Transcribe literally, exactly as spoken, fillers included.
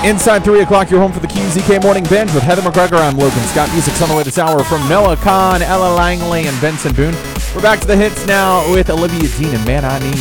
Inside three o'clock, you're home for the Q Z K Morning Binge with Heather McGregor. I'm Logan Scott. Music's on the way this hour from Noah Kahan, Ella Langley, and Benson Boone. We're back to the hits now with Olivia Dean and Man I Need.